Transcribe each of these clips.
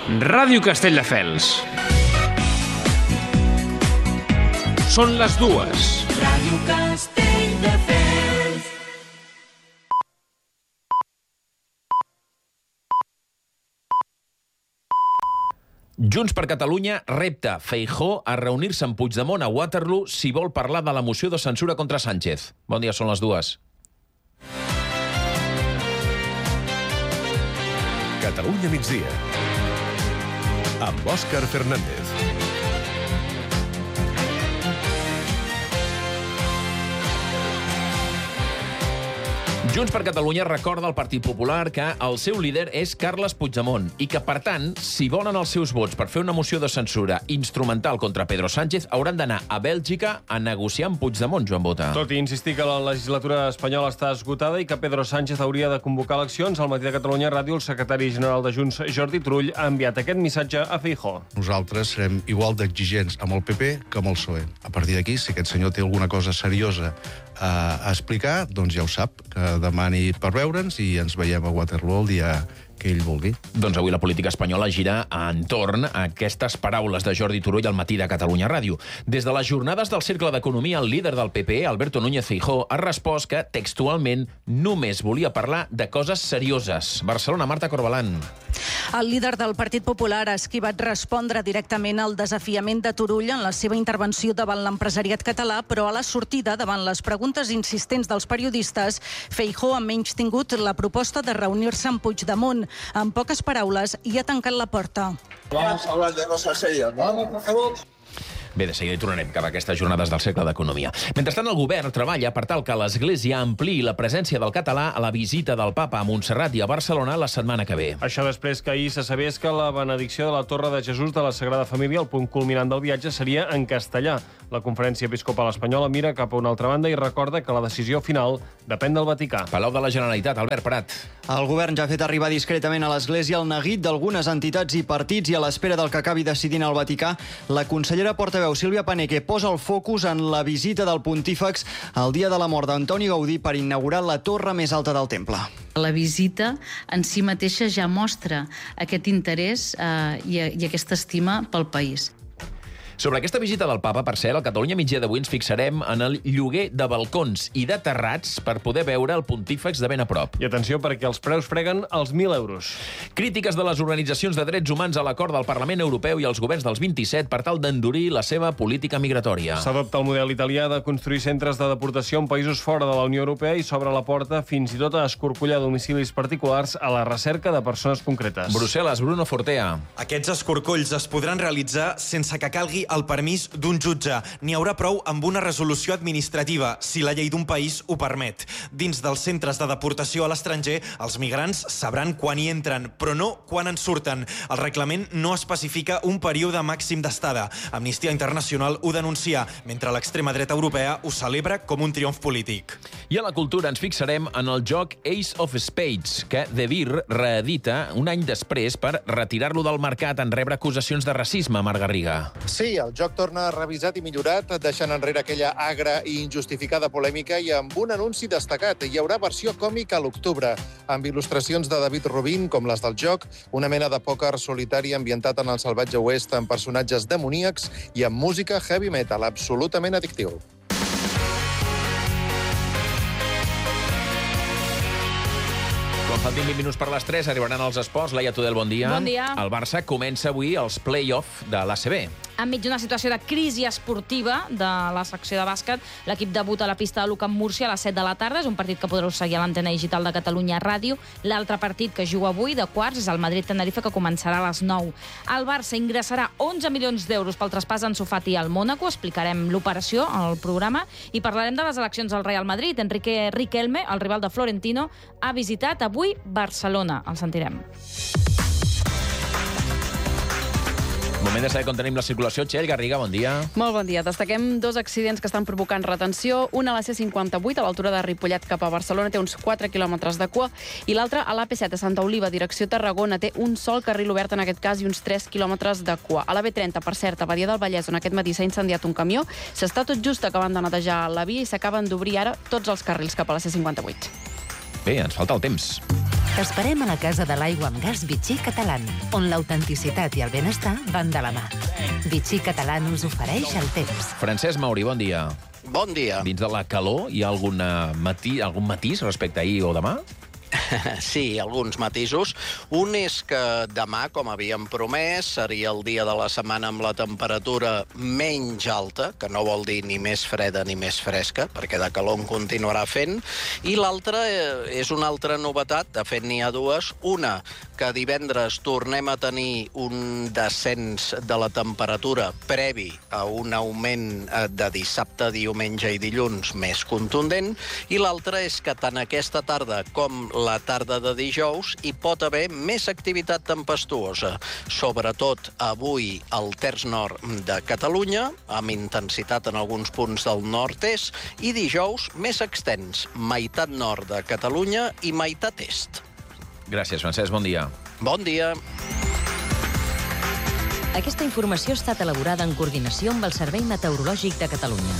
Ràdio Castelldefels. Són les dues. Ràdio Castelldefels. Junts per Catalunya repta Feijóo a reunir-se amb Puigdemont a Waterloo si vol parlar de la moció de censura contra Sánchez. Bon dia, són les dues. Catalunya migdia, amb Òscar Fernández. Junts per Catalunya recorda al Partit Popular que el seu líder és Carles Puigdemont i que, per tant, si volen els seus vots per fer una moció de censura instrumental contra Pedro Sánchez, hauran d'anar a Bèlgica a negociar amb Puigdemont, Joan Bota. Tot i insistir que la legislatura espanyola està esgotada i que Pedro Sánchez hauria de convocar eleccions, al Matí de Catalunya Ràdio, el secretari general de Junts, Jordi Turull, ha enviat aquest missatge a Feijóo. Nosaltres serem igual d'exigents amb el PP que amb el PSOE. A partir d'aquí, si aquest senyor té alguna cosa seriosa a explicar, doncs ja ho sap, que demani per veure'ns i ens veiem a Waterloo el dia que ell vulgui. Doncs avui la política espanyola gira entorn a aquestes paraules de Jordi Turull al Matí de Catalunya Ràdio. Des de les jornades del Cercle d'Economia, el líder del PP, Alberto Núñez Feijóo, ha respost que, textualment, només volia parlar de coses serioses. Barcelona, Marta Corbalán. El líder del Partit Popular ha esquivat respondre directament al desafiament de Turull en la seva intervenció davant l'empresariat català, però a la sortida, davant les preguntes insistents dels periodistes, Feijóo ha menystingut la proposta de reunir-se amb Puigdemont. En poques paraules, hi ha tancat la porta. Vamos a hablar de cosas serias, ¿no? Por favor. Bé, de seguida hi tornarem cap a aquestes jornades del Cercle d'Economia. Mentrestant, el govern treballa per tal que l'Església ampliï la presència del català a la visita del papa a Montserrat i a Barcelona la setmana que ve. Això després que ahir se sabés que la benedicció de la Torre de Jesús de la Sagrada Família, el punt culminant del viatge, seria en castellà. La Conferència Episcopal Espanyola mira cap a una altra banda i recorda que la decisió final depèn del Vaticà. Palau de la Generalitat, Albert Prat. El govern ja ha fet arribar discretament a l'Església el neguit d'algunes entitats i partits i a l'espera del que acabi decidint el Vaticà, la consellera portaveu Sílvia Paneque posa el focus en la visita del pontífex el dia de la mort d'Antoni Gaudí per inaugurar la torre més alta del temple. La visita en si mateixa ja mostra aquest interès i aquesta estima pel país. Sobre aquesta visita del papa, per cert, al Catalunya migdia d'avui ens fixarem en el lloguer de balcons i de terrats per poder veure el pontífex de ben a prop. I atenció, perquè els preus freguen els 1.000 euros. Crítiques de les organitzacions de drets humans a l'acord del Parlament Europeu i els governs dels 27 per tal d'endurir la seva política migratòria. S'adopta el model italià de construir centres de deportació en països fora de la Unió Europea i s'obre la porta fins i tot a escorcollar domicilis particulars a la recerca de persones concretes. Brussel·les, Bruno Fortea. Aquests escorcolls es podran realitzar sense que calgui el permís d'un jutge. N'hi haurà prou amb una resolució administrativa, si la llei d'un país ho permet. Dins dels centres de deportació a l'estranger, els migrants sabran quan hi entren, però no quan en surten. El reglament no especifica un període màxim d'estada. Amnistia Internacional ho denuncia, mentre l'extrema dreta europea ho celebra com un triomf polític. I a la cultura ens fixarem en el joc Ace of Spades, que De Beer reedita un any després per retirar-lo del mercat en rebre acusacions de racisme, Marc Garriga. Sí, el joc torna revisat i millorat, deixant enrere aquella agra i injustificada polèmica i amb un anunci destacat. Hi haurà versió còmica a l'octubre, amb il·lustracions de David Rubin, com les del joc, una mena de pòquer solitari ambientat en el salvatge oest amb personatges demoníacs i amb música heavy metal, absolutament addictiu. Quan faltin 20 minuts per les 3, arribaran els esports. Laia Tudel, bon dia. Bon dia. El Barça comença avui els play-off de l'ACB. Enmig d'una situació de crisi esportiva de la secció de bàsquet, l'equip debuta a la pista de l'UCAM Múrcia a les 7 de la tarda. És un partit que podreu seguir a l'antena digital de Catalunya Ràdio. L'altre partit que juga avui, de quarts, és el Madrid-Tenerife, que començarà a les 9. El Barça ingressarà 11 milions d'euros pel traspàs d'Ansu Fati al Mónaco. Explicarem l'operació al programa i parlarem de les eleccions al Real Madrid. Enrique Riquelme, el rival de Florentino, ha visitat avui Barcelona. El sentirem. Moment de saber com tenim la circulació. Txell Garriga, bon dia. Molt bon dia. Destaquem dos accidents que estan provocant retenció. Un a la C58, a l'altura de Ripollet cap a Barcelona, té uns 4 quilòmetres de cua, i l'altre a l'AP7 a Santa Oliva, direcció Tarragona, té un sol carril obert en aquest cas i uns 3 quilòmetres de cua. A la B30, per cert, a Badia del Vallès, on aquest matí s'ha incendiat un camió, s'està tot just acabant de netejar la via i s'acaben d'obrir ara tots els carrils cap a la C58. Bé, ens falta el temps. T'esperem a la Casa de l'Aigua amb Gas Vichy Catalán, on l'autenticitat i el benestar van de la mà. Vichy Catalán us ofereix el temps. Francesc Mauri, bon dia. Bon dia. Dins de la calor hi ha algun matís respecte a ahir o demà? Sí, alguns matisos. Un és que demà, com havíem promès, seria el dia de la setmana amb la temperatura menys alta, que no vol dir ni més freda ni més fresca, perquè de calor en continuarà fent. I l'altra és una altra novetat, de fet n'hi ha dues. Una, que divendres tornem a tenir un descens de la temperatura previ a un augment de dissabte, diumenge i dilluns més contundent. I l'altra és que tant aquesta tarda com la tarda de dijous hi pot haver més activitat tempestuosa, sobretot avui al terç nord de Catalunya, amb intensitat en alguns punts del nord-est, i dijous més extens, meitat nord de Catalunya i meitat est. Gràcies, Francesc. Bon dia. Bon dia. Aquesta informació ha estat elaborada en coordinació amb el Servei Meteorològic de Catalunya.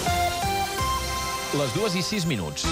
Les 2:06.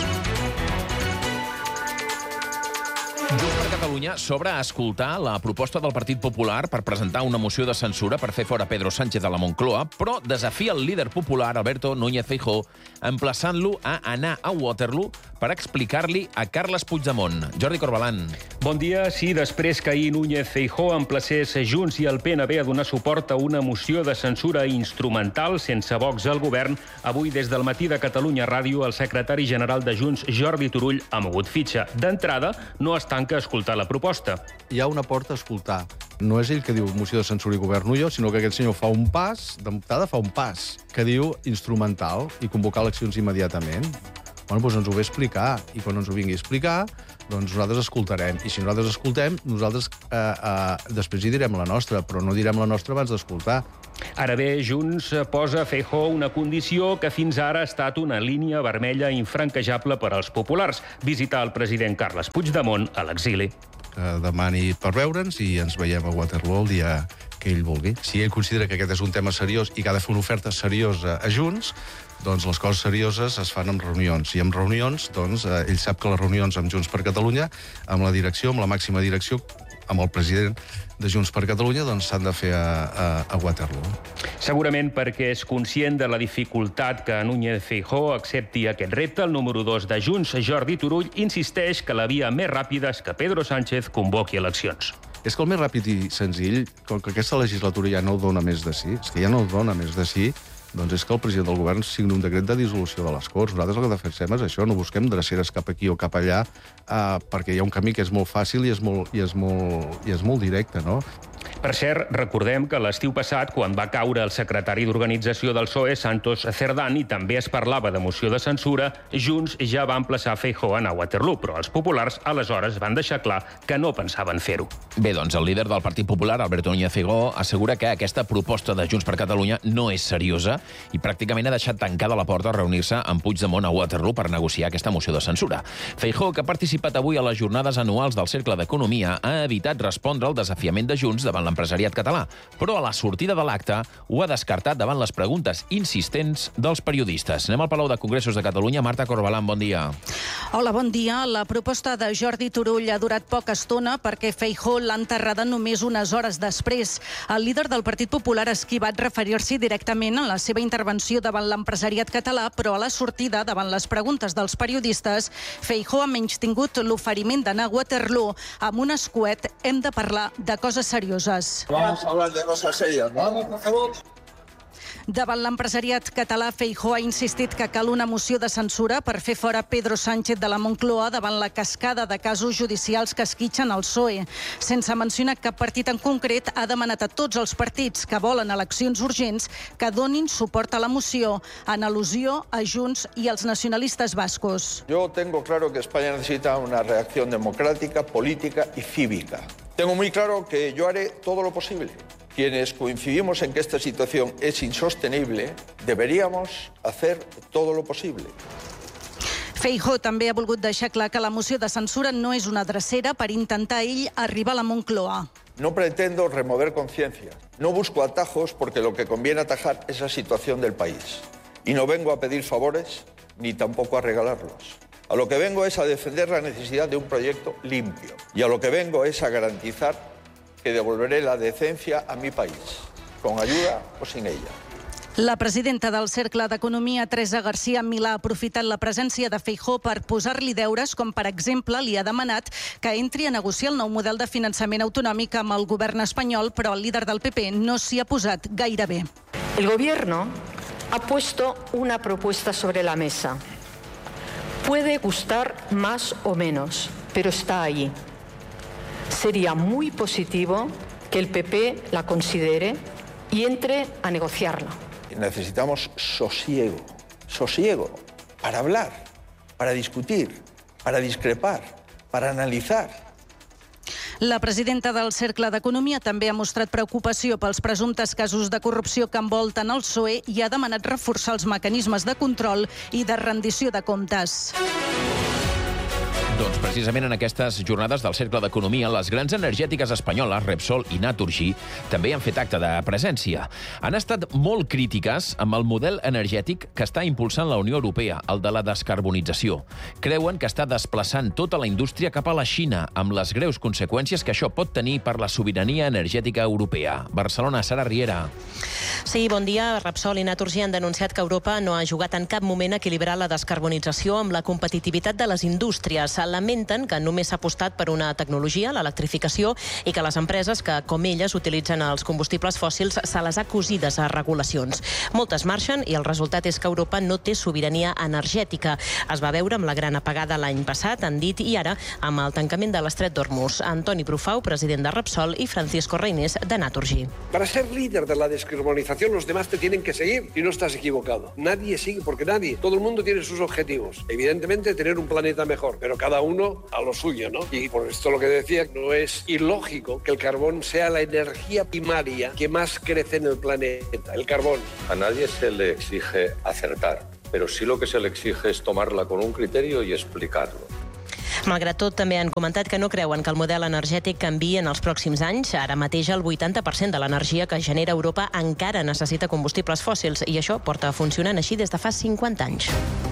Junts per Catalunya s'obre a escoltar la proposta del Partit Popular per presentar una moció de censura per fer fora Pedro Sánchez de la Moncloa, però desafia el líder popular, Alberto Núñez Feijóo, emplaçant-lo a anar a Waterloo per explicar-li a Carles Puigdemont. Jordi Corbalán. Bon dia. Sí, després que ahir Núñez Feijóo emplacés Junts i el PNB a donar suport a una moció de censura instrumental sense Vox al govern, avui des del matí de Catalunya Ràdio el secretari general de Junts, Jordi Turull, ha mogut fitxa. D'entrada, no es tanca a escoltar la proposta. Hi ha una porta a escoltar. No és ell que diu moció de censura i governo jo, sinó que aquest senyor fa un pas, d'entrada fa un pas, que diu instrumental i convocar eleccions immediatament. Bueno, doncs ens ho ve explicar, i quan ens ho vingui a explicar, doncs nosaltres escoltarem. I si nosaltres escoltem, nosaltres després hi direm la nostra, però no direm la nostra abans d'escoltar. Ara bé, Junts posa a Feijóo una condició que fins ara ha estat una línia vermella infranquejable per als populars: visitar el president Carles Puigdemont a l'exili. Que demani per veure'ns i ens veiem a Waterloo el dia que ell vulgui. Si ell considera que aquest és un tema seriós i que ha de fer una oferta seriosa a Junts, doncs les coses serioses es fan en reunions. I en reunions, doncs, ell sap que les reunions amb Junts per Catalunya, amb la direcció, amb la màxima direcció, amb el president de Junts per Catalunya, doncs s'han de fer a Waterloo. Segurament perquè és conscient de la dificultat que Núñez Feijóo accepti aquest repte, el número 2 de Junts, Jordi Turull, insisteix que la via més ràpida és que Pedro Sánchez convoqui eleccions. És que el més ràpid i senzill, com que aquesta legislatura ja no dona més de sí, és que ja no dona més de sí, doncs és que el president del govern signi un decret de dissolució de les Corts. Nosaltres el que defensem és això, no busquem dreceres cap aquí o cap allà, perquè hi ha un camí que és molt fàcil i és molt directe, no? Per cert, recordem que l'estiu passat, quan va caure el secretari d'Organització del PSOE, Santos Cerdán, i també es parlava de moció de censura, Junts ja va emplaçar Feijóo a anar a Waterloo, però els populars aleshores van deixar clar que no pensaven fer-ho. Bé, doncs el líder del Partit Popular, Alberto Núñez Feijóo, assegura que aquesta proposta de Junts per Catalunya no és seriosa i pràcticament ha deixat tancada la porta a reunir-se amb Puigdemont a Waterloo per negociar aquesta moció de censura. Feijóo, que ha participat avui a les jornades anuals del Cercle d'Economia, ha evitat respondre al desafiament de Junts davant l'empresariat català, però a la sortida de l'acte ho ha descartat davant les preguntes insistents dels periodistes. Anem al Palau de Congressos de Catalunya. Marta Corbalán, bon dia. Hola, bon dia. La proposta de Jordi Turull ha durat poca estona perquè Feijóo l'ha enterrada només unes hores després. El líder del Partit Popular ha esquivat referir-s'hi directament en la seva intervenció davant l'empresariat català, però a la sortida, davant les preguntes dels periodistes, Feijóo ha menystingut l'oferiment d'anar a Waterloo amb un escuet: hem de parlar de coses serioses. Vamos a hablar de cosas serias, ¿no? Por favor. Davant l'empresariat català, Feijóo ha insistit que cal una moció de censura per fer fora Pedro Sánchez de la Moncloa davant la cascada de casos judicials que esquitxen el PSOE. Sense mencionar cap partit en concret, ha demanat a tots els partits que volen eleccions urgents que donin suport a la moció, en al·lusió a Junts i als nacionalistes bascos. Yo tengo claro que España necesita una reacción democrática, política y cívica. Tengo muy claro que yo haré todo lo posible. Quienes coincidimos en que esta situación es insostenible, deberíamos hacer todo lo posible. Feijóo també ha volgut deixar clar que la moció de censura no és una drecera per intentar ell arribar a la Moncloa. No pretendo remover conciencia. No busco atajos porque lo que conviene atajar es la situación del país. Y no vengo a pedir favores ni tampoco a regalarlos. A lo que vengo es a defender la necesidad de un proyecto limpio. Y a lo que vengo es a garantizar que devolveré la decencia a mi país, con ayuda o sin ella. La presidenta del Cercle d'Economia, Teresa García Milà, ha aprofitat la presència de Feijóo per posar-li deures, com per exemple li ha demanat que entri a negociar el nou model de finançament autonòmic amb el govern espanyol, però el líder del PP no s'hi ha posat gaire bé. El gobierno ha puesto una propuesta sobre la mesa. Puede gustar más o menos, pero está ahí. Sería muy positivo que el PP la considere y entre a negociarla. Necesitamos sosiego para hablar, para discutir, para discrepar, para analizar. La presidenta del Cercle d'Economia també ha mostrat preocupació pels presumptes casos de corrupció que envolten el PSOE i ha demanat reforçar els mecanismes de control i de rendició de comptes. Doncs precisament en aquestes jornades del Cercle d'Economia, les grans energètiques espanyoles, Repsol i Naturgy, també han fet acte de presència. Han estat molt crítiques amb el model energètic que està impulsant la Unió Europea, el de la descarbonització. Creuen que està desplaçant tota la indústria cap a la Xina, amb les greus conseqüències que això pot tenir per la sobirania energètica europea. Barcelona, Sara Riera. Sí, bon dia. Repsol i Naturgy han denunciat que Europa no ha jugat en cap moment a equilibrar la descarbonització amb la competitivitat de les indústries. Lamenten que només s'ha apostat per una tecnologia, l'electrificació, i que les empreses que, com elles, utilitzen els combustibles fòssils se les ha cosides a regulacions. Moltes marxen i el resultat és que Europa no té sobirania energètica. Es va veure amb la gran apagada l'any passat, han dit, i ara amb el tancament de l'estret d'Hormuz. Antoni Profau, president de Repsol, i Francisco Reynés, de Naturgy. Para ser líder de la descarbonización, los demás te tienen que seguir y no estás equivocado. Nadie sigue, porque todo el mundo tiene sus objetivos. Evidentemente, tener un planeta mejor, pero cada uno a lo suyo, ¿no? Y por esto lo que decía, no es ilógico que el carbón sea la energía primaria que más crece en el planeta, el carbón. A nadie se le exige acertar, pero sí lo que se le exige es tomarla con un criterio y explicarlo. Malgrat tot, també han comentat que no creuen que el model energètic canviï en els pròxims anys. Ara mateix el 80% de l'energia que genera Europa encara necessita combustibles fòssils i això porta funcionant així des de fa 50 anys.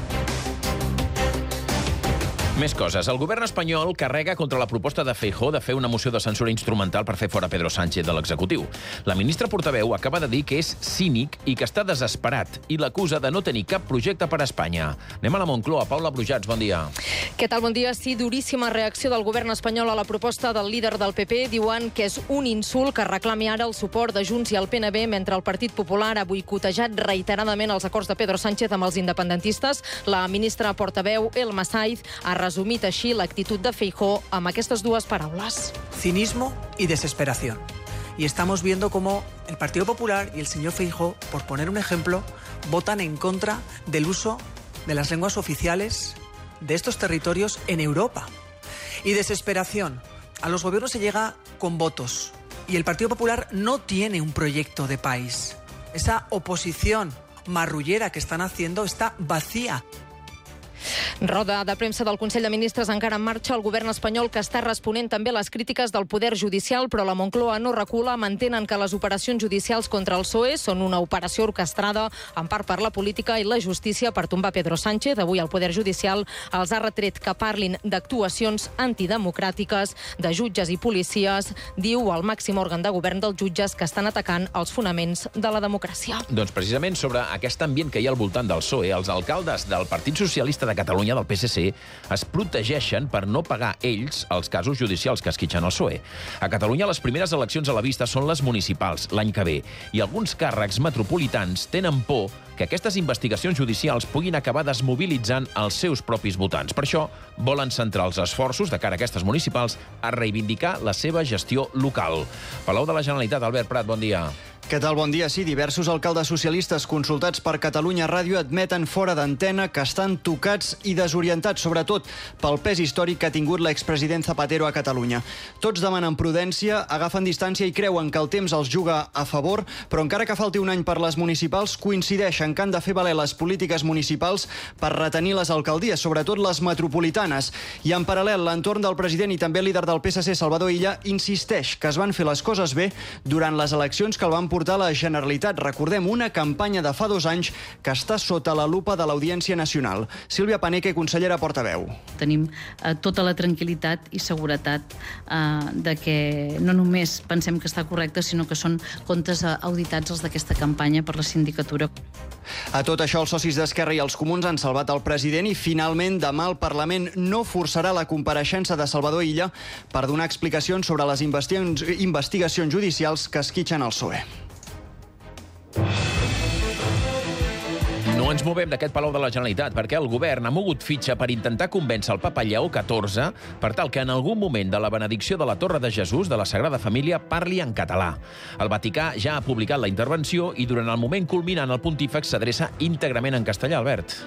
Més coses. El govern espanyol carrega contra la proposta de Feijóo de fer una moció de censura instrumental per fer fora Pedro Sánchez de l'executiu. La ministra portaveu acaba de dir que és cínic i que està desesperat i l'acusa de no tenir cap projecte per a Espanya. Anem a la Moncloa. Paula Brujats, bon dia. Què tal? Bon dia. Sí, duríssima reacció del govern espanyol a la proposta del líder del PP. Diuen que és un insult que reclami ara el suport de Junts i el PNB mentre el Partit Popular ha boicotejat reiteradament els acords de Pedro Sánchez amb els independentistes. La ministra portaveu, Elma Saiz, ha resumit així l'actitud de Feijóo amb aquestes dues paraules. Cinismo y desesperación. Y estamos viendo cómo el Partido Popular y el señor Feijóo, por poner un ejemplo, votan en contra del uso de las lenguas oficiales de estos territorios en Europa. Y desesperación. A los gobiernos se llega con votos. Y el Partido Popular no tiene un proyecto de país. Esa oposición marrullera que están haciendo está vacía. Roda de premsa del Consell de Ministres encara en marxa. El govern espanyol que està responent també a les crítiques del Poder Judicial, però la Moncloa no recula. Mantenen que les operacions judicials contra el PSOE són una operació orquestrada en part per la política i la justícia per tombar Pedro Sánchez. Avui el Poder Judicial els ha retret que parlin d'actuacions antidemocràtiques de jutges i policies. Diu el màxim òrgan de govern dels jutges que estan atacant els fonaments de la democràcia. Doncs precisament sobre aquest ambient que hi ha al voltant del PSOE, els alcaldes del Partit Socialista de Catalunya, del PSC, es protegeixen per no pagar ells els casos judicials que esquitxen el PSOE. A Catalunya les primeres eleccions a la vista són les municipals l'any que ve i alguns càrrecs metropolitans tenen por que aquestes investigacions judicials puguin acabar desmobilitzant els seus propis votants. Per això volen centrar els esforços de cara a aquestes municipals a reivindicar la seva gestió local. Palau de la Generalitat, Albert Prat, bon dia. Què tal? Bon dia. Sí, diversos alcaldes socialistes consultats per Catalunya Ràdio admeten fora d'antena que estan tocats i desorientats, sobretot pel pes històric que ha tingut l'expresident Zapatero a Catalunya. Tots demanen prudència, agafen distància i creuen que el temps els juga a favor, però encara que falti un any per les municipals, coincideixen que han de fer valer les polítiques municipals per retenir les alcaldies, sobretot les metropolitanes. I en paral·lel, l'entorn del president i també el líder del PSC, Salvador Illa, insisteix que es van fer les coses bé durant les eleccions que el van portar a la Generalitat. Recordem, una campanya de fa 2 anys que està sota la lupa de l'Audiència Nacional. Sílvia Paneque, consellera portaveu. Tenim tota la tranquil·litat i seguretat de que no només pensem que està correcte, sinó que són comptes auditats els d'aquesta campanya per la sindicatura. A tot això, els socis d'Esquerra i els comuns han salvat el president i finalment demà el Parlament no forçarà la compareixença de Salvador Illa per donar explicacions sobre les investigacions judicials que esquitxen el PSOE. No ens movem d'aquest Palau de la Generalitat perquè el govern ha mogut fitxa per intentar convèncer el papa Lleó XIV per tal que en algun moment de la benedicció de la Torre de Jesús de la Sagrada Família parli en català. El Vaticà ja ha publicat la intervenció i durant el moment culminant el pontífex s'adreça íntegrament en castellà, Albert.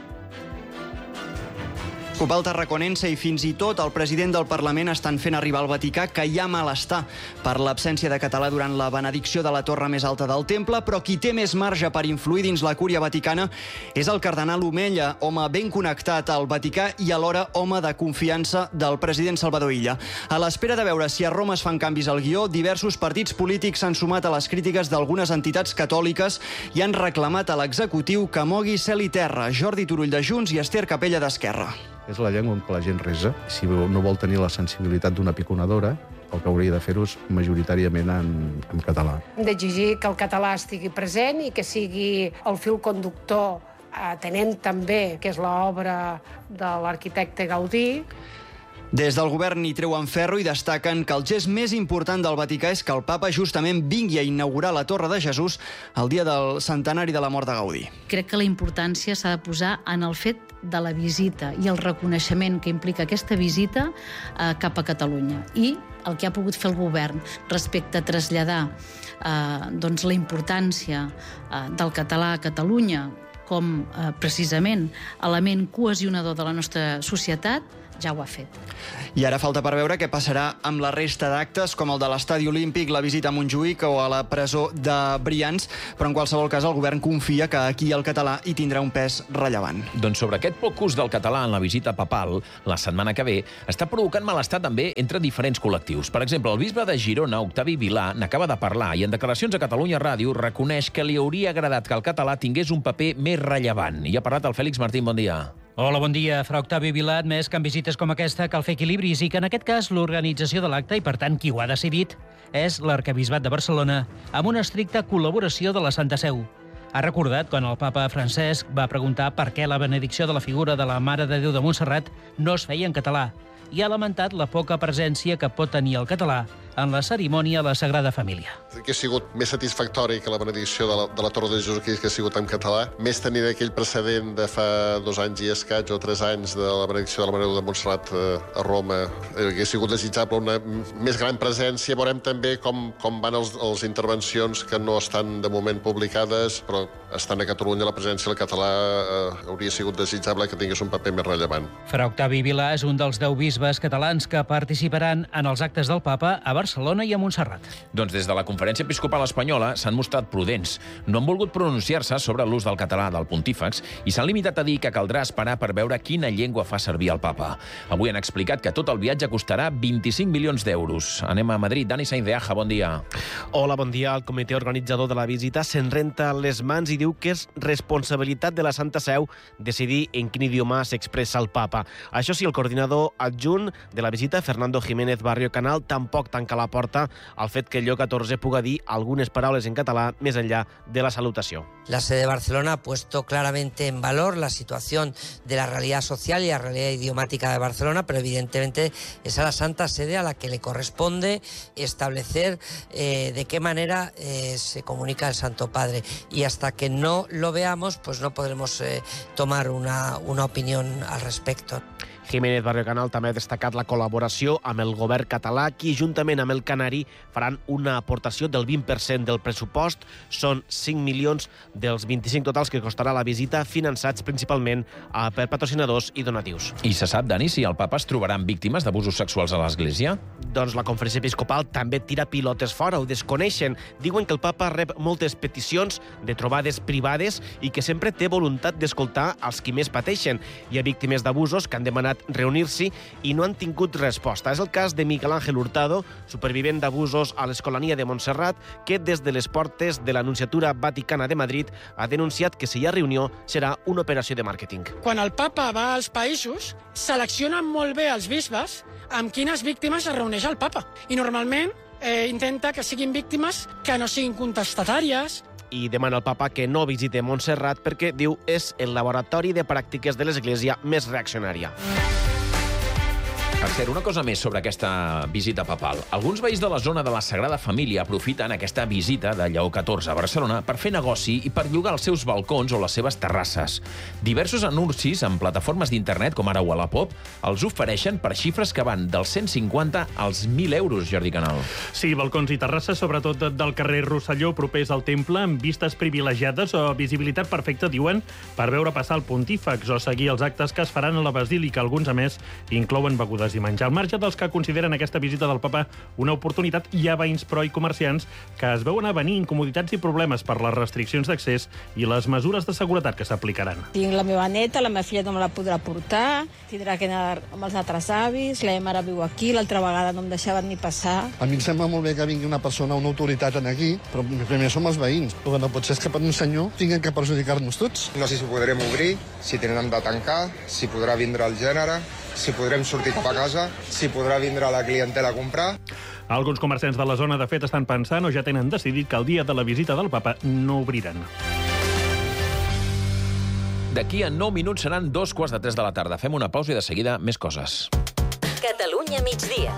Episcopal Tarraconense i fins i tot el president del Parlament estan fent arribar al Vaticà que hi ha malestar per l'absència de català durant la benedicció de la torre més alta del temple, però qui té més marge per influir dins la cúria vaticana és el cardenal Omella, home ben connectat al Vaticà i alhora home de confiança del president Salvador Illa. A l'espera de veure si a Roma es fan canvis al guió, diversos partits polítics s'han sumat a les crítiques d'algunes entitats catòliques i han reclamat a l'executiu que mogui cel i terra. Jordi Turull de Junts i Esther Capella d'Esquerra. És la llengua en què la gent resa. Si no vol tenir la sensibilitat d'una piconadora, el que hauria de fer-ho és majoritàriament en català. Hem d'exigir que el català estigui present i que sigui el fil conductor, atenent també que és l'obra de l'arquitecte Gaudí. Des del govern hi treuen ferro i destaquen que el gest més important del Vaticà és que el papa justament vingui a inaugurar la Torre de Jesús el dia del centenari de la mort de Gaudí. Crec que la importància s'ha de posar en el fet de la visita i el reconeixement que implica aquesta visita cap a Catalunya. I el que ha pogut fer el govern respecte a traslladar la importància del català a Catalunya com precisament element cohesionador de la nostra societat, ja ho ha fet. I ara falta per veure què passarà amb la resta d'actes, com el de l'Estadi Olímpic, la visita a Montjuïc o a la presó de Brians, però en qualsevol cas el govern confia que aquí el català hi tindrà un pes rellevant. Doncs sobre aquest poc ús del català en la visita papal, la setmana que ve, està provocant malestar també entre diferents col·lectius. Per exemple, el bisbe de Girona, Octavi Vilà, n'acaba de parlar i en declaracions a Catalunya Ràdio reconeix que li hauria agradat que el català tingués un paper més rellevant. I ha parlat el Fèlix Martín, bon dia. Hola, bon dia. Fra Octavi Vilà ha admès que en visites com aquesta cal fer equilibris i que en aquest cas l'organització de l'acte i, per tant, qui ho ha decidit és l'Arquebisbat de Barcelona amb una estricta col·laboració de la Santa Seu. Ha recordat quan el papa Francesc va preguntar per què la benedicció de la figura de la Mare de Déu de Montserrat no es feia en català i ha lamentat la poca presència que pot tenir el català en la cerimònia a la Sagrada Família. Que ha sigut més satisfactori que la benedicció de la Torre de Jesús que ha sigut en català, més tenint aquell precedent de fa 2 anys i escaig o 3 anys de la benedicció de la Mare de Déu de Montserrat a Roma, que ha sigut desitjable una més gran presència. Veurem també com van les intervencions que no estan de moment publicades, però estan a Catalunya la presència del català hauria sigut desitjable que tingués un paper més rellevant. Fra Octavi Vilà és un dels 10 bisbes catalans que participaran en els actes del papa a Barcelona i a Montserrat. Doncs des de la Conferència Episcopal Espanyola s'han mostrat prudents. No han volgut pronunciar-se sobre l'ús del català del pontífex i s'han limitat a dir que caldrà esperar per veure quina llengua fa servir el papa. Avui han explicat que tot el viatge costarà 25 milions d'euros. Anem a Madrid. Dani Sainz de Aja, bon dia. Hola, bon dia. El comitè organitzador de la visita se'n renta les mans i diu que és responsabilitat de la Santa Seu decidir en quin idioma s'expressa el papa. Això sí, el coordinador adjunt de la visita, Fernando Jiménez Barrio Canal, tampoc tanca la porta al fet que Lleó XIV puga dir algunes paraules en català més enllà de la salutació. La sede de Barcelona ha puesto claramente en valor la situación de la realidad social y la realidad idiomática de Barcelona, pero evidentemente es a la Santa Sede a la que le corresponde establecer de qué manera se comunica el Santo Padre. Y hasta que no lo veamos, pues no podremos tomar una opinión al respecto. Jiménez Barrio Canal també ha destacat la col·laboració amb el govern català, qui juntament amb el Canari faran una aportació del 20% del pressupost. Són 5 milions dels 25 totals que costarà la visita, finançats principalment per patrocinadors i donatius. I se sap, Dani, si el papa es trobarà amb víctimes d'abusos sexuals a l'Església? Doncs la Conferència Episcopal també tira pilotes fora, ho desconeixen. Diuen que el papa rep moltes peticions de trobades privades i que sempre té voluntat d'escoltar els qui més pateixen. Hi ha víctimes d'abusos que han demanat reunir-s'hi i no han tingut resposta. És el cas de Miguel Ángel Hurtado, supervivent d'abusos a l'Escolania de Montserrat, que des de les portes de la Nunciatura Vaticana de Madrid ha denunciat que si hi ha reunió serà una operació de màrqueting. Quan el papa va als països, seleccionen molt bé els bisbes amb quines víctimes es reuneix el papa. I normalment intenta que siguin víctimes que no siguin contestatàries. I demana al papa que no visite Montserrat perquè, diu, és el laboratori de pràctiques de l'Església més reaccionària. Per cert, una cosa més sobre aquesta visita papal. Alguns veïns de la zona de la Sagrada Família aprofiten aquesta visita de Lleó XIV a Barcelona per fer negoci i per llogar els seus balcons o les seves terrasses. Diversos anuncis en plataformes d'internet, com ara Wallapop, els ofereixen per xifres que van dels 150 als 1.000 euros, Jordi Canal. Sí, balcons i terrasses, sobretot del carrer Rosselló, propers al temple, amb vistes privilegiades o visibilitat perfecta, diuen, per veure passar el pontífex o seguir els actes que es faran a la basílica. Alguns, a més, inclouen begudes i menjar. Al marge dels que consideren aquesta visita del papa una oportunitat, hi ha veïns pro i comerciants que es veuen a venir incomoditats i problemes per les restriccions d'accés i les mesures de seguretat que s'aplicaran. Tinc la meva neta, la meva filla no me la podrà portar, tindrà que anar amb els altres avis, la meva mare viu aquí, l'altra vegada no em deixaven ni passar. A mi em sembla molt bé que vingui una persona, una autoritat aquí, però primer som els veïns. El que no pot ser és que per un senyor tinguem que perjudicar-nos tots. No sé si podrem obrir, si tenen de tancar, si podrà vindre el gènere, si podrem sortir cap a casa, si podrà vindre la clientela a comprar. Alguns comerciants de la zona, de fet, estan pensant o ja tenen decidit que el dia de la visita del papa no obriran. D'aquí a 9 minuts seran 2:15 de la tarda. Fem una pausa i de seguida més coses. Catalunya migdia.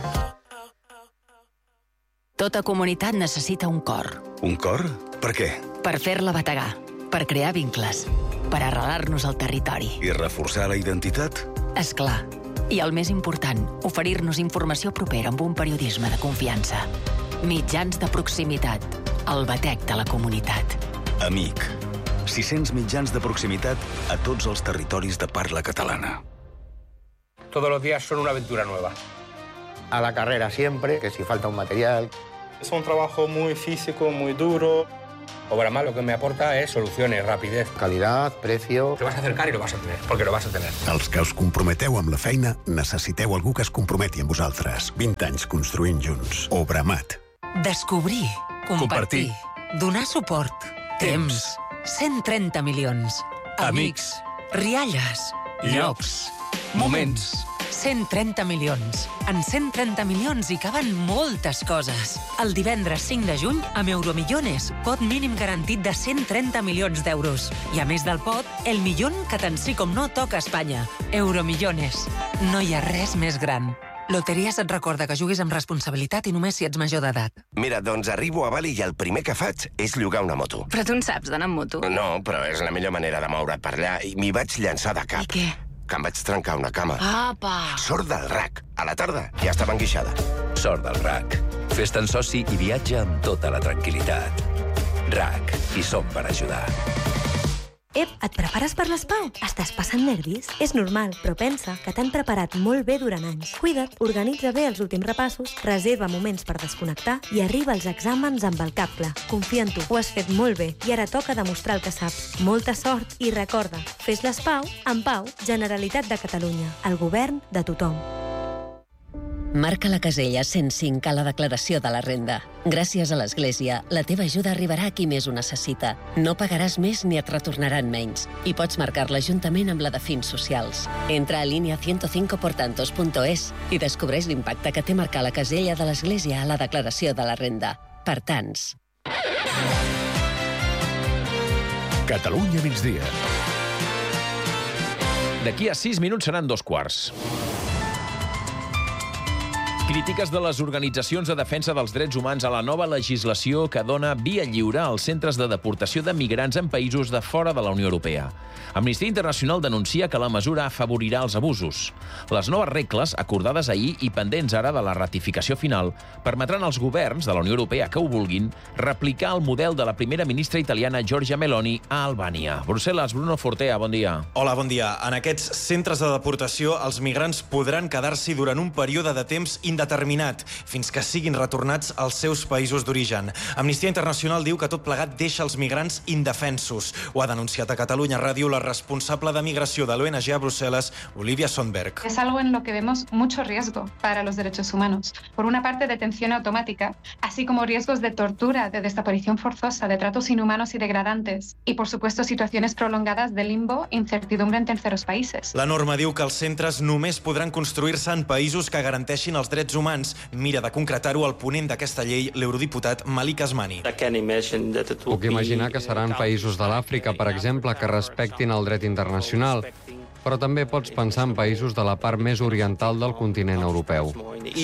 Tota comunitat necessita un cor. Un cor? Per què? Per fer-la bategar, per crear vincles, per arrelar-nos al territori. I reforçar la identitat? És clar. I el més important, oferir-nos informació propera amb un periodisme de confiança. Mitjans de proximitat, el batec de la comunitat. Amic. 600 mitjans de proximitat a tots els territoris de parla catalana. Todos los días son una aventura nueva. A la carrera siempre, que si falta un material. Es un trabajo muy físico, muy duro. Obramar lo que me aporta es soluciones, rapidez, calidad, precio. Te vas a acercar y lo vas a tener, porque lo vas a tener. Els que us comprometeu amb la feina, necessiteu algú que es comprometi amb vosaltres. 20 anys construint junts. Obramat. Descobrir, compartir, donar suport, temps, 130 milions, amics, rialles, llocs, moments. 130 milions. En 130 milions hi caben moltes coses. El divendres 5 de juny, amb Euromillones, pot mínim garantit de 130 milions d'euros. I a més del pot, el millón que tant sí com no toca a Espanya. Euromillones. No hi ha res més gran. Loteries et recorda que juguis amb responsabilitat i només si ets major d'edat. Mira, doncs arribo a Bali i el primer que faig és llogar una moto. Però tu en saps d'anar amb moto? No, però és la millor manera de moure't per allà i m'hi vaig llançar de cap. I què? Que em vaig trencar una cama. Apa! Sort del RAC. A la tarda ja estava enguixada. Sort del RAC. Fes-te'n soci i viatja amb tota la tranquil·litat. RAC. Hi som per ajudar. Ep, et prepares per les Pau? Estàs passant nervis? És normal, però pensa que t'han preparat molt bé durant anys. Cuida't, organitza bé els últims repassos, reserva moments per desconnectar i arriba als exàmens amb el cap clar. Confia en tu, ho has fet molt bé i ara toca demostrar el que saps. Molta sort i recorda, fes les Pau amb Pau, Generalitat de Catalunya, el govern de tothom. Marca la casella 105 a la declaració de la renda. Gràcies a l'Església, la teva ajuda arribarà a qui més ho necessita. No pagaràs més ni et retornaran menys. I pots marcar-la juntament amb la de fins socials. Entra a línia 105portantos.es i descobreix l'impacte que té marcar la casella de l'Església a la declaració de la renda. Per tants. Catalunya migdia. D'aquí a 6 minuts seran 2:15. Crítiques de les organitzacions de defensa dels drets humans a la nova legislació que dona via lliure als centres de deportació de migrants en països de fora de la Unió Europea. Amnistia Internacional denuncia que la mesura afavorirà els abusos. Les noves regles, acordades ahir i pendents ara de la ratificació final, permetran als governs de la Unió Europea que ho vulguin replicar el model de la primera ministra italiana Giorgia Meloni a Albània. Brussel·les, Bruno Fortea, bon dia. Hola, bon dia. En aquests centres de deportació, els migrants podran quedar-s'hi durant un període de temps indeterminat, fins que siguin retornats als seus països d'origen. Amnistia Internacional diu que tot plegat deixa els migrants indefensos. Ho ha denunciat a Catalunya Ràdio la responsable de migració de l'ONG a Brussel·les, Olivia Sonberg. Es algo en lo que vemos mucho riesgo para los derechos humanos. Por una parte, detención automática, así como riesgos de tortura, de desaparición forzosa, de tratos inhumanos y degradantes, y por supuesto situaciones prolongadas de limbo e incertidumbre en terceros países. La norma diu que els centres només podran construir-se en països que garanteixin els drets humans. Mira de concretar-ho el ponent d'aquesta llei, l'eurodiputat Malik Asmani. Puc imaginar que seran països de l'Àfrica, per exemple, que respectin el dret internacional, però també pots pensar en països de la part més oriental del continent europeu.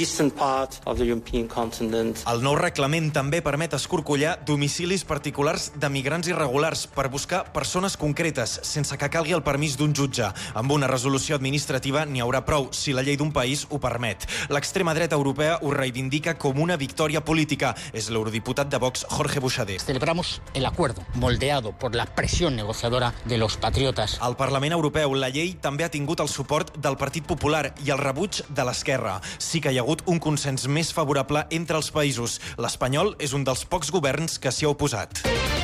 El nou reglament també permet escorcollar domicilis particulars de migrants irregulars per buscar persones concretes, sense que calgui el permís d'un jutge. Amb una resolució administrativa n'hi haurà prou, si la llei d'un país ho permet. L'extrema dreta europea ho reivindica com una victòria política. És l'eurodiputat de Vox, Jorge Buxadé. Celebramos el acuerdo moldeado por la presión negociadora de los patriotas. Al Parlament Europeu, la llei també ha tingut el suport del Partit Popular i el rebuig de l'esquerra. Sí que hi ha hagut un consens més favorable entre els països. L'espanyol és un dels pocs governs que s'hi ha oposat.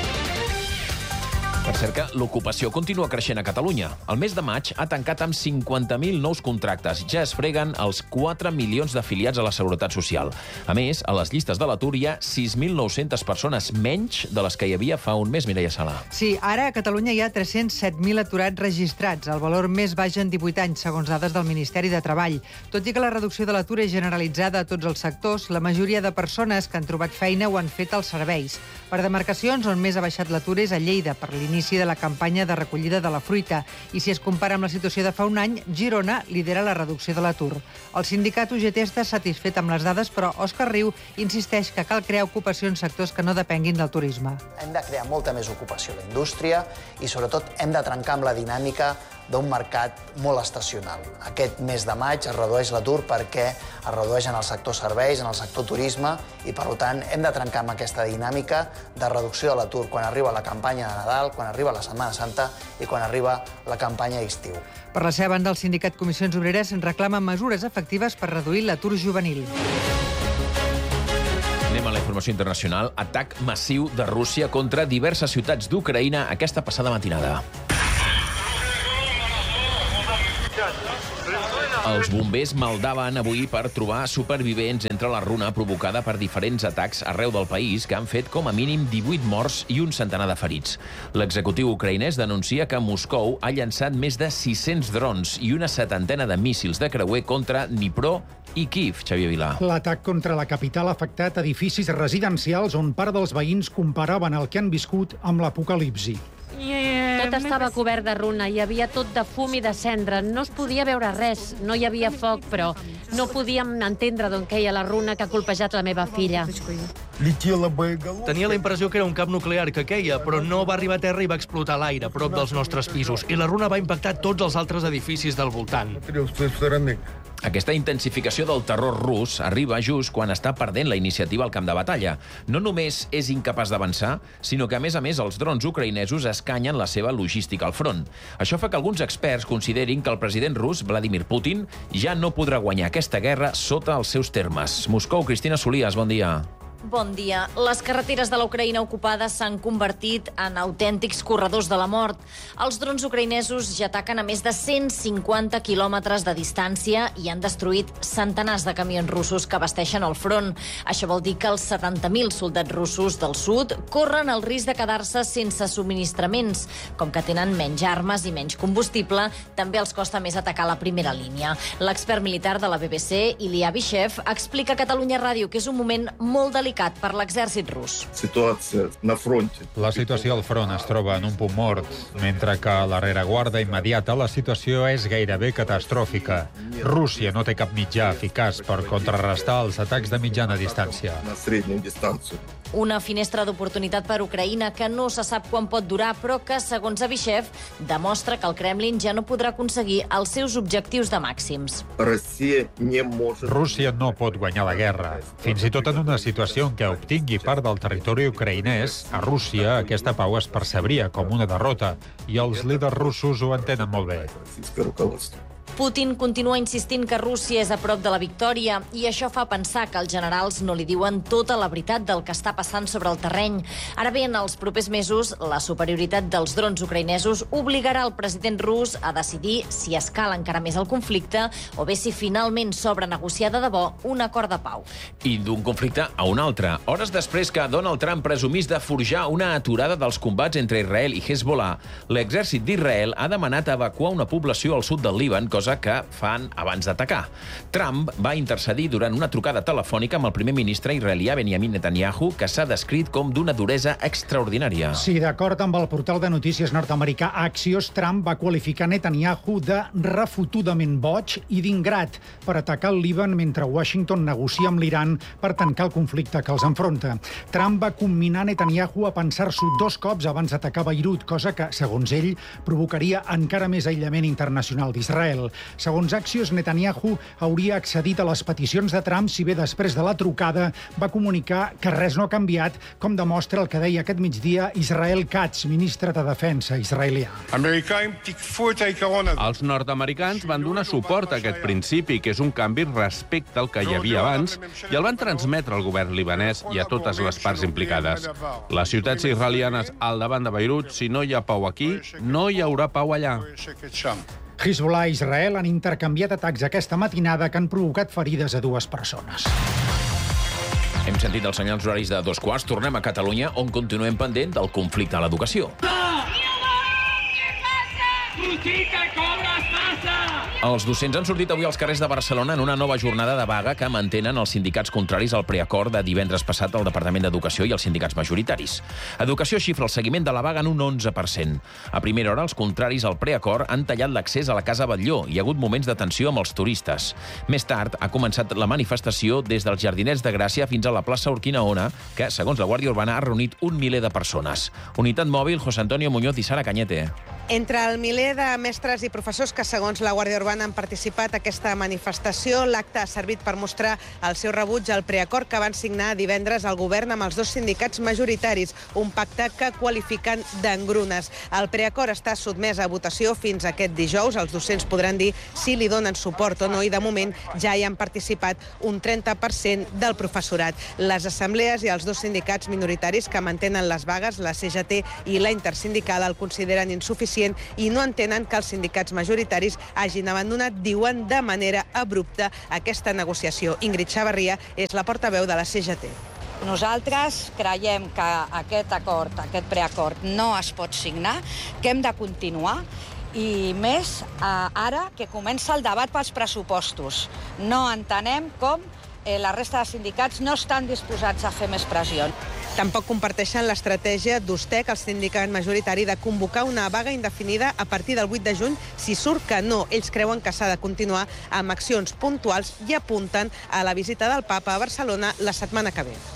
Per cert que l'ocupació continua creixent a Catalunya. El mes de maig ha tancat amb 50.000 nous contractes. Ja es freguen els 4 milions d'afiliats a la Seguretat Social. A més, a les llistes de l'atur hi ha 6.900 persones menys de les que hi havia fa un mes, Mireia Sala. Sí, ara a Catalunya hi ha 307.000 aturats registrats, el valor més baix en 18 anys, segons dades del Ministeri de Treball. Tot i que la reducció de l'atur és generalitzada a tots els sectors, la majoria de persones que han trobat feina ho han fet als serveis. Per demarcacions, on més ha baixat l'atur és a Lleida, per l'inici de la campanya de recollida de la fruita. I si es compara amb la situació de fa un any, Girona lidera la reducció de l'atur. El sindicat UGT està satisfet amb les dades, però Òscar Riu insisteix que cal crear ocupació en sectors que no depenguin del turisme. Hem de crear molta més ocupació a la indústria i, sobretot, hem de trencar amb la dinàmica d'un mercat molt estacional. Aquest mes de maig es redueix l'atur perquè es redueix en el sector serveis, en el sector turisme, i, per tant, hem de trencar amb aquesta dinàmica de reducció de l'atur quan arriba la campanya de Nadal, quan arriba la Setmana Santa i quan arriba la campanya d'estiu. Per la seva banda, el sindicat Comissions Obreres reclama mesures efectives per reduir l'atur juvenil. Anem a la informació internacional. Atac massiu de Rússia contra diverses ciutats d'Ucraïna aquesta passada matinada. Els bombers maldaven avui per trobar supervivents entre la runa provocada per diferents atacs arreu del país que han fet com a mínim 18 morts i un centenar de ferits. L'executiu ucraïnès denuncia que Moscou ha llançat més de 600 drons i una setantena de míssils de creuer contra Dnipro i Kyiv, Xavier Vilà. L'atac contra la capital ha afectat edificis residencials on part dels veïns comparaven el que han viscut amb l'apocalipsi. Tot estava cobert de runa, hi havia tot de fum i de cendra, no es podia veure res, no hi havia foc, però no podíem entendre d'on queia la runa que ha colpejat la meva filla. Tenia la impressió que era un cap nuclear que queia, però no va arribar a terra i va explotar a l'aire, prop dels nostres pisos, i la runa va impactar tots els altres edificis del voltant. Aquesta intensificació del terror rus arriba just quan està perdent la iniciativa al camp de batalla. No només és incapaç d'avançar, sinó que, a més, els drons ucraïnesos escanyen la seva logística al front. Això fa que alguns experts considerin que el president rus, Vladimir Putin, ja no podrà guanyar aquesta guerra sota els seus termes. Moscou, Cristina Solias, bon dia. Bon dia. Les carreteres de l'Ucraïna ocupada s'han convertit en autèntics corredors de la mort. Els drons ucraïnesos ja ataquen a més de 150 quilòmetres de distància i han destruït centenars de camions russos que abasteixen el front. Això vol dir que els 70.000 soldats russos del sud corren el risc de quedar-se sense subministraments. Com que tenen menys armes i menys combustible, també els costa més atacar la primera línia. L'expert militar de la BBC, Ilya Bishev, explica a Catalunya Ràdio que és un moment molt delicat complicat per l'exèrcit rus. La situació al front es troba en un punt mort, mentre que a la rereguarda immediata la situació és gairebé catastròfica. Rússia no té cap mitjà eficaç per contrarrestar els atacs de mitjana distància. Una finestra d'oportunitat per Ucraïna que no se sap quan pot durar, però que, segons Abishev, demostra que el Kremlin ja no podrà aconseguir els seus objectius de màxims. Rússia no pot guanyar la guerra. Fins i tot en una situació en què obtingui part del territori ucraïnès, a Rússia aquesta pau es percebria com una derrota, i els líders russos ho entenen molt bé. Putin continua insistint que Rússia és a prop de la victòria i això fa pensar que els generals no li diuen tota la veritat del que està passant sobre el terreny. Ara bé, en els propers mesos, la superioritat dels drons ucraïnesos obligarà el president rus a decidir si escala encara més el conflicte o bé si finalment s'obre negociar de debò un acord de pau. I d'un conflicte a un altre. Hores després que Donald Trump presumís de forjar una aturada dels combats entre Israel i Hezbollah, l'exèrcit d'Israel ha demanat evacuar una població al sud del Líban, cosa que fan abans d'atacar. Trump va intercedir durant una trucada telefònica amb el primer ministre israelià Benjamin Netanyahu, que s'ha descrit com d'una duresa extraordinària. Sí, d'acord amb el portal de notícies nord-americà Axios, Trump va qualificar Netanyahu de refotudament boig i d'ingrat per atacar el Líban mentre Washington negocia amb l'Iran per tancar el conflicte que els enfronta. Trump va comminar Netanyahu a pensar-s'ho 2 cops abans d'atacar Beirut, cosa que, segons ell, provocaria encara més aïllament internacional d'Israel. Segons Axios, Netanyahu hauria accedit a les peticions de Trump, si bé després de la trucada va comunicar que res no ha canviat, com demostra el que deia aquest migdia Israel Katz, ministre de Defensa israelià. Els nord-americans van donar suport a aquest principi, que és un canvi respecte al que hi havia abans, i el van transmetre al govern libanès i a totes les parts implicades. Les ciutats israelianes al davant de Beirut, si no hi ha pau aquí, no hi haurà pau allà. Hezbollah i Israel han intercanviat atacs aquesta matinada que han provocat ferides a 2 persones. Hem sentit els senyals horaris de 2:15. Tornem a Catalunya, on continuem pendent del conflicte a l'educació. Els docents han sortit avui als carrers de Barcelona en una nova jornada de vaga que mantenen els sindicats contraris al preacord de divendres passat al Departament d'Educació i els sindicats majoritaris. Educació xifra el seguiment de la vaga en un 11%. A primera hora, els contraris al preacord han tallat l'accés a la Casa Batlló i hi ha hagut moments de tensió amb els turistes. Més tard, ha començat la manifestació des dels Jardinets de Gràcia fins a la plaça Urquinaona, que, segons la Guàrdia Urbana, ha reunit 1 miler de persones. Unitat mòbil, José Antonio Muñoz i Sara Cañete. Entre el miler de mestres i professors que, segons la Guàrdia Urbana, han participat a aquesta manifestació, l'acte ha servit per mostrar el seu rebuig al preacord que van signar divendres el govern amb els 2 sindicats majoritaris, un pacte que qualifiquen d'engrunes. El preacord està sotmès a votació fins aquest dijous. Els docents podran dir si li donen suport o no i, de moment, ja hi han participat un 30% del professorat. Les assemblees i els 2 sindicats minoritaris que mantenen les vagues, la CGT i la Intersindical, el consideren insuficient i no entenen que els sindicats majoritaris hagin abandonat, diuen, de manera abrupta aquesta negociació. Ingrid Xavarria és la portaveu de la CGT. Nosaltres creiem que aquest acord, aquest preacord, no es pot signar, que hem de continuar, i més ara que comença el debat pels pressupostos. No entenem com la resta de sindicats no estan disposats a fer més pressió. Tampoc comparteixen l'estratègia d'USTEC, el sindicat majoritari, de convocar una vaga indefinida a partir del 8 de juny si surt que no. Ells creuen que s'ha de continuar amb accions puntuals i apunten a la visita del Papa a Barcelona la setmana que ve.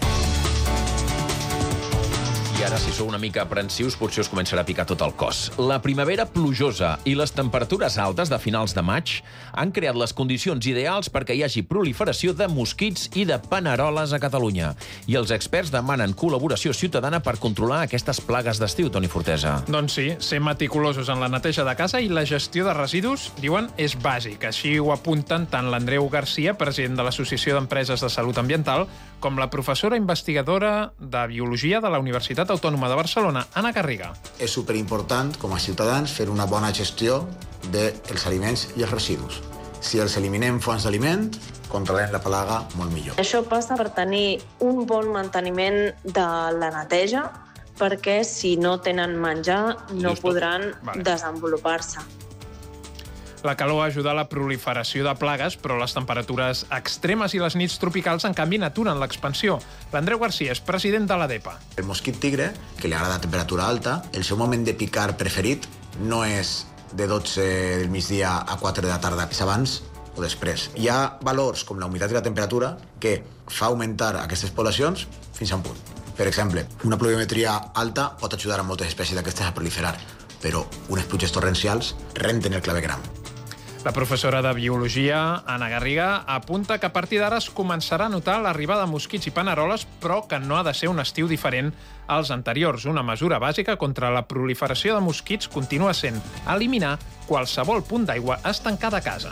I ara, si sou una mica aprensius, potser us començarà a picar tot el cos. La primavera plujosa i les temperatures altes de finals de maig han creat les condicions ideals perquè hi hagi proliferació de mosquits i de paneroles a Catalunya. I els experts demanen col·laboració ciutadana per controlar aquestes plagues d'estiu, Toni Fortesa. Doncs sí, ser meticulosos en la neteja de casa i la gestió de residus, diuen, és bàsic. Així ho apunten tant l'Andreu Garcia, president de l'Associació d'Empreses de Salut Ambiental, com la professora investigadora de Biologia de la Universitat Autònoma de Barcelona, Anna Garriga. És superimportant, com a ciutadans, fer una bona gestió dels aliments i els residus. Si els eliminem fonts d'aliment, controlem la plaga molt millor. Això passa per tenir un bon manteniment de la neteja, perquè si no tenen menjar no podran desenvolupar-se. La calor ajuda a la proliferació de plagues, però les temperatures extremes i les nits tropicals, en canvi, n'aturen l'expansió. L'Andreu García és president de l'ADEPA. El mosquit tigre, que li agrada temperatura alta, el seu moment de picar preferit no és de 12 del migdia a 4 de la tarda, és abans o després. Hi ha valors com la humitat i la temperatura que fa augmentar aquestes poblacions fins a un punt. Per exemple, una pluviometria alta pot ajudar a moltes espècies d'aquestes a proliferar, però unes pluges torrencials renten el clavegram. La professora de Biologia, Anna Garriga, apunta que a partir d'ara es començarà a notar l'arribada de mosquits i paneroles, però que no ha de ser un estiu diferent als anteriors. Una mesura bàsica contra la proliferació de mosquits continua sent eliminar qualsevol punt d'aigua estancada a casa.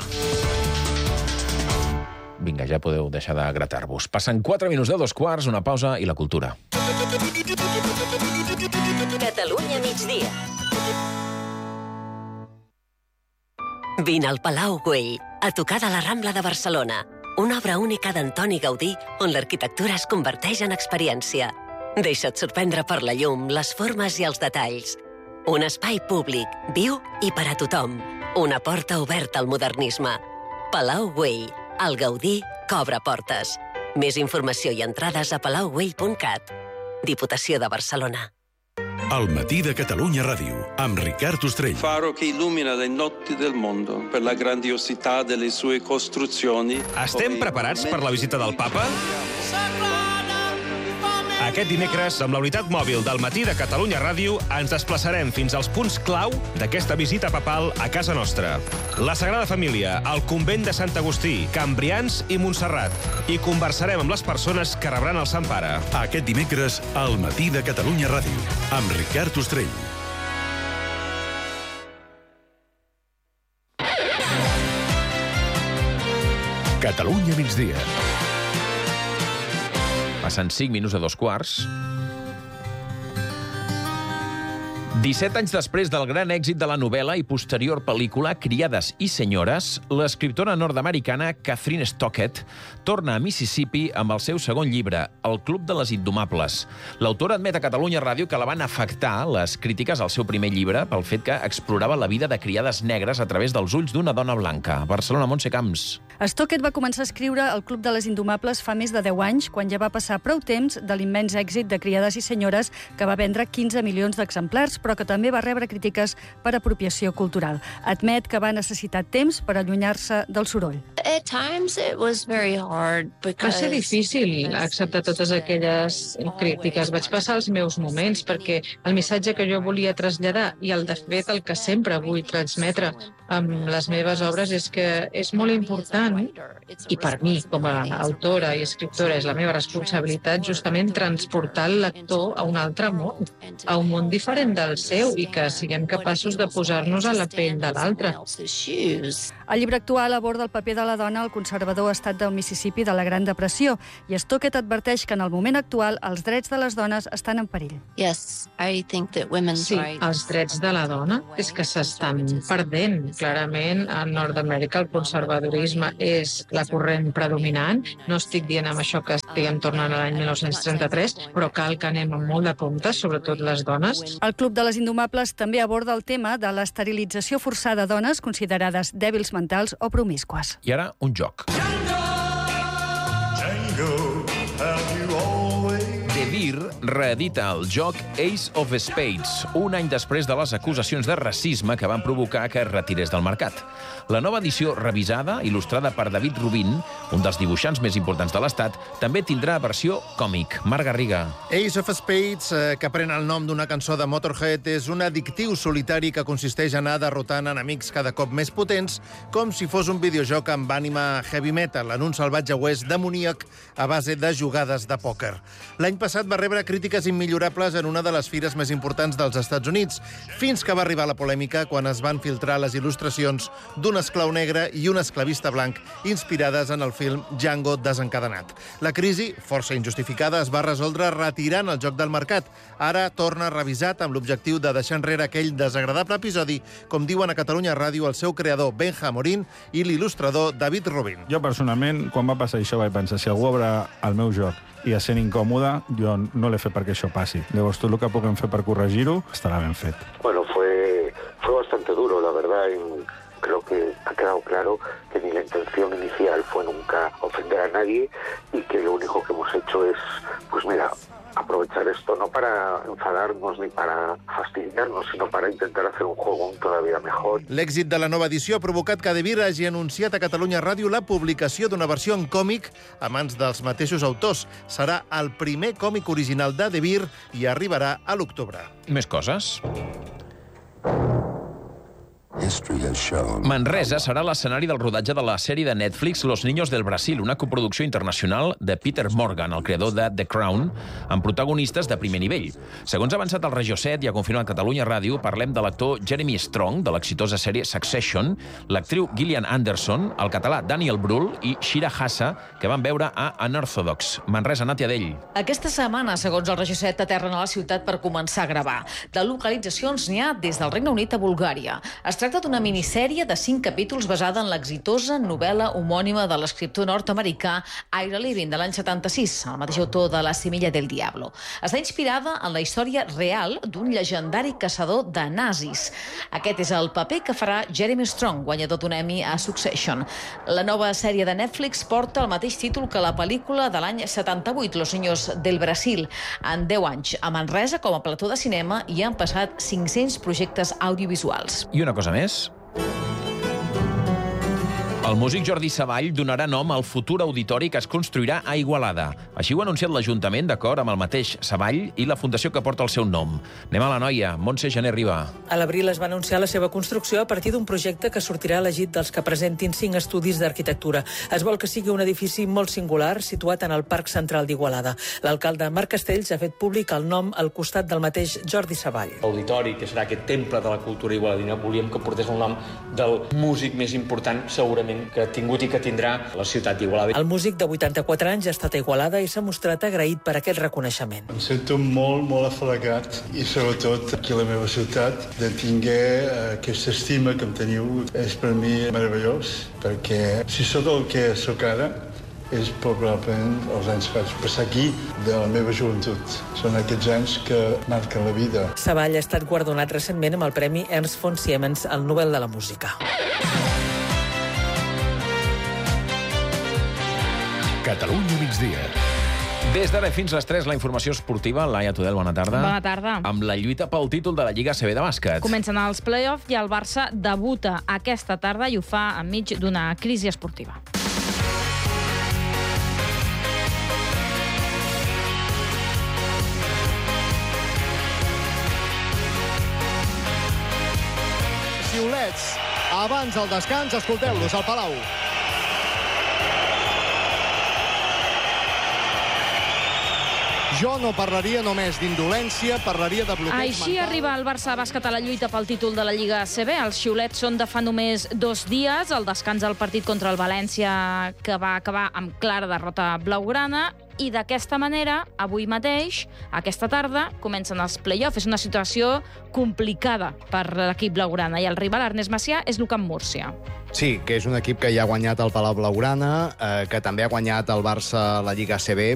Vinga, ja podeu deixar de gratar-vos. Passen 4 minuts de 2:15, una pausa i la cultura. Catalunya migdia. Vine al Palau Güell, a tocar de la Rambla de Barcelona. Una obra única d'Antoni Gaudí, on l'arquitectura es converteix en experiència. Deixa't sorprendre per la llum, les formes i els detalls. Un espai públic, viu i per a tothom. Una porta oberta al modernisme. Palau Güell, el Gaudí que obre portes. Més informació i entrades a palaugüell.cat. Diputació de Barcelona. Al matí de Catalunya Ràdio, amb Ricard Ostrell. Faro che illumina le notti del mondo per la grandiosità delle sue costruzioni. Estem preparats per la visita del papa? Aquest dimecres, amb la unitat mòbil del matí de Catalunya Ràdio, ens desplaçarem fins als punts clau d'aquesta visita papal a casa nostra. La Sagrada Família, el convent de Sant Agustí, Cambrians i Montserrat. I conversarem amb les persones que rebran el Sant Pare. Aquest dimecres, al matí de Catalunya Ràdio, amb Ricard Ostrell. Catalunya migdia. Passen 5 minuts de 2:15. 17 anys després del gran èxit de la novel·la i posterior pel·lícula Criades i senyores, l'escriptora nord-americana Kathryn Stockett torna a Mississippi amb el seu segon llibre, El club de les indomables. L'autora admet a Catalunya Ràdio que la van afectar les crítiques al seu primer llibre pel fet que explorava la vida de criades negres a través dels ulls d'una dona blanca. Barcelona, Montse Camps. Stockett va començar a escriure El club de les indomables fa més de 10 anys, quan ja va passar prou temps de l'immens èxit de Criades i senyores, que va vendre 15 milions d'exemplars, però que també va rebre crítiques per apropiació cultural. Admet que va necessitar temps per allunyar-se del soroll. Va ser difícil acceptar totes aquelles crítiques. Vaig passar els meus moments perquè el missatge que jo volia traslladar i de fet el que sempre vull transmetre amb les meves obres és que és molt important, i per mi, com a autora i escriptora, és la meva responsabilitat justament transportar el lector a un altre món, a un món diferent del seu, i que siguem capaços de posar-nos a la pell de l'altre. El llibre actual aborda el paper de la dona al conservador estat del Mississippi de la Gran Depressió, i Stockett adverteix que en el moment actual els drets de les dones estan en perill. Sí, els drets de la dona és que s'estan perdent. Clarament, a Nord-Amèrica el conservadorisme és la corrent predominant. No estic dient amb això que estiguem tornant a l'any 1933, però cal que anem amb molt de compte, sobretot les dones. El Club de les Indomables també aborda el tema de l'esterilització forçada de dones considerades dèbils mentals o promíscues. I ara, un joc. De Beer reedita el joc Ace of Spades, un any després de les acusacions de racisme que van provocar que es retirés del mercat. La nova edició revisada, il·lustrada per David Rubin, un dels dibuixants més importants de l'Estat, també tindrà versió còmic. Marc Garriga. Ace of Spades, que pren el nom d'una cançó de Motorhead, és un addictiu solitari que consisteix en anar derrotant enemics cada cop més potents, com si fos un videojoc amb ànima heavy metal, en un salvatge oest demoníac a base de jugades de pòquer. L'any passat va rebre crítiques immillorables en una de les fires més importants dels Estats Units, fins que va arribar la polèmica quan es van filtrar les il·lustracions d'un esclau negre i un esclavista blanc inspirades en el film Django desencadenat. La crisi, força injustificada, es va resoldre retirant el joc del mercat. Ara torna revisat amb l'objectiu de deixar enrere aquell desagradable episodi, com diuen a Catalunya Ràdio el seu creador Benja Morín i l'il·lustrador David Rubin. Jo personalment, quan va passar això, vaig pensar, si algú obre el meu joc i essent incòmode, jo no l'he fet perquè això passi. Llavors, tot el que puguem fer per corregir-ho estarà ben fet. Bueno, fue bastante duro, la verdad, creo que ha quedado claro que ni la intención inicial fue nunca ofender a nadie y que lo único que hemos hecho es, pues mira, aprovechar esto no para enfadarnos ni para fastidiarnos, sinó para intentar hacer un juego todavía mejor. L'èxit de la nova edició ha provocat que De Beer hagi anunciat a Catalunya Ràdio la publicació d'una versió en còmic a mans dels mateixos autors. Serà el primer còmic original de De Beer i arribarà a l'octubre. Més coses. Manresa serà l'escenari del rodatge de la sèrie de Netflix Los Niños del Brasil, una coproducció internacional de Peter Morgan, el creador de The Crown, amb protagonistes de primer nivell. Segons ha avançat el Regió 7 i ha confirmat Catalunya Ràdio, parlem de l'actor Jeremy Strong, de l'exitosa sèrie Succession, l'actriu Gillian Anderson, el català Daniel Brühl i Shira Hassa, que van veure a Unorthodox. Manresa, Nàtia Dell. Aquesta setmana, segons el Regió 7, aterren a la ciutat per començar a gravar. De localitzacions n'hi ha des del Regne Unit a Bulgària. Es tracta d'una minissèrie de 5 capítols basada en l'exitosa novel·la homònima de l'escriptor nord-americà Ira Levin, de l'any 76, el mateix autor de La semilla del diablo. Està inspirada en la història real d'un llegendari caçador de nazis. Aquest és el paper que farà Jeremy Strong, guanyador d'un Emmy a Succession. La nova sèrie de Netflix porta el mateix títol que la pel·lícula de l'any 78, Los Niños del Brasil. En 10 anys, a Manresa, com a plató de cinema, hi han passat 500 projectes audiovisuals. I una cosa més. El músic Jordi Savall donarà nom al futur auditori que es construirà a Igualada. Així ho ha anunciat l'Ajuntament, d'acord amb el mateix Savall i la fundació que porta el seu nom. Anem a l'Anoia. Montse Gené Riba. A l'abril es va anunciar la seva construcció a partir d'un projecte que sortirà elegit dels que presentin 5 estudis d'arquitectura. Es vol que sigui un edifici molt singular, situat en el Parc Central d'Igualada. L'alcalde Marc Castells ha fet públic el nom al costat del mateix Jordi Savall. L'auditori, que serà aquest temple de la cultura igualadina, volíem que portés el nom del músic més important, segurament, que ha tingut i que tindrà la ciutat d'Igualada. El músic de 84 anys ha estat a Igualada i s'ha mostrat agraït per aquest reconeixement. Em sento molt afalagat i sobretot aquí a la meva ciutat de tinguer aquesta estima que em teniu és per mi meravellós, perquè si sóc el que sóc ara és probablement els anys que vaig passar aquí de la meva joventut. Són aquests anys que marquen la vida. Savall ha estat guardonat recentment amb el Premi Ernst von Siemens al Nobel de la Música. Catalunya migdia. Des d'ara fins les 3, la informació esportiva. Laia Tudel, bona tarda. Bona tarda. Amb la lluita pel títol de la Lliga ACB de bàsquet. Comencen els play-off i el Barça debuta aquesta tarda i ho fa enmig d'una crisi esportiva. Xiulets abans del descans, escolteu-los al Palau. Jo no parlaria només d'indolència, parlaria de bloqueig Així mental. arriba el Barça Bàsquet a la lluita pel títol de la Lliga ACB. Els xiulets són de fa només 2 dies. El descans del partit contra el València, que va acabar amb clara derrota blaugrana. I d'aquesta manera, avui mateix, aquesta tarda, comencen els play-offs. És una situació complicada per l'equip blaugrana. I el rival, Ernest Macià, és l'UCAM Múrcia. Sí, que és un equip que ja ha guanyat el Palau Blaugrana, que també ha guanyat el Barça la Lliga ACB,